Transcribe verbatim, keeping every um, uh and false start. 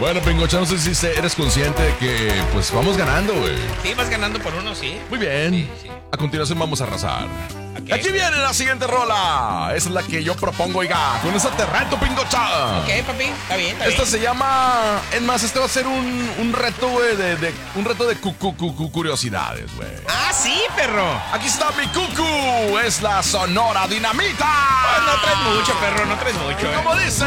Bueno, Pingocha, no sé si se- eres consciente de que pues vamos ganando, güey. Sí, vas ganando por uno, sí. Muy bien. Sí, sí. A continuación vamos a arrasar. Ok. Aquí viene la siguiente rola. Esa es la que yo propongo, oiga. Con esa te reto, Pingocha. Ok, papi, está bien, está Esta bien. se llama... Es más, este va a ser un, un reto, güey, de, de- un reto de cu- cu- cu- cu- curiosidades, güey. Ah, sí, perro. Aquí está mi cucu. Es la Sonora Dinamita. Pues no traes mucho, perro, no traes mucho, eh. ¿Cómo dice?